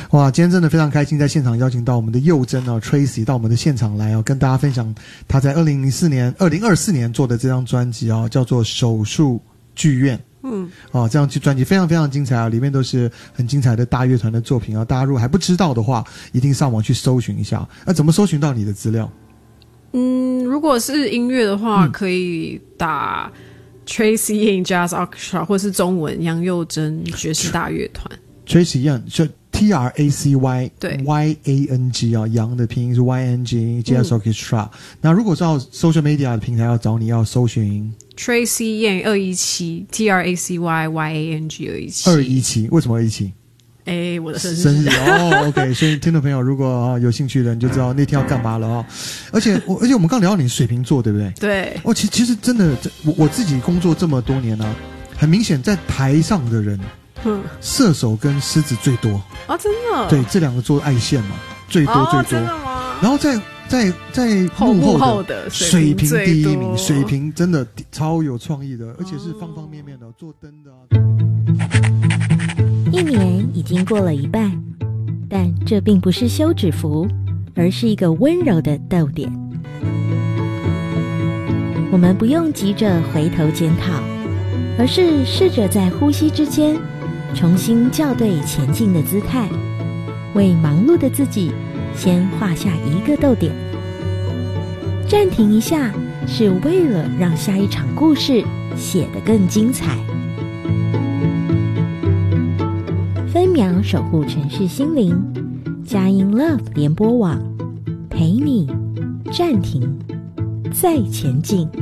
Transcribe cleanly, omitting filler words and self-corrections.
哇，今天真的非常开心，在现场邀请到我们的佑真Tracy 到我们的现场来跟大家分享他在2024年做的这张专辑叫做《手术剧院》。这张专辑非常非常精彩里面都是很精彩的大乐团的作品大家如果还不知道的话，一定上网去搜寻一下。怎么搜寻到你的资料？ 如果是音乐的话，可以打 Tracy Yang Jazz Orchestra 或是中文杨佑真爵士大乐团。 Tracy Yang 就 TRACY 对 YANG杨的拼音是 YNG Jazz Orchestra。那如果是要 social media 的平台要找你，要搜寻 Tracy Yang 217 TRACY YANG 217。为什么217？ 我的生日 OK， 所以听众朋友如果有兴趣的，你就知道那天要干嘛了而且我们刚聊到你水瓶座，对不对？ 对。 其实真的，我自己工作这么多年很明显在台上的人，射手跟狮子最多真的。 对，这两个做爱线嘛，最多最多。 真的吗？ 然后在幕后的水瓶第一名，水瓶真的超有创意的，而且是方方面面的，做灯的一年已经过了一半，但这并不是休止符，而是一个温柔的逗点。我们不用急着回头检讨，而是试着在呼吸之间重新校对前进的姿态，为忙碌的自己先画下一个逗点。暂停一下，是为了让下一场故事写得更精彩。分秒守护城市心灵，佳音 Love 联播网，陪你暂停再前进。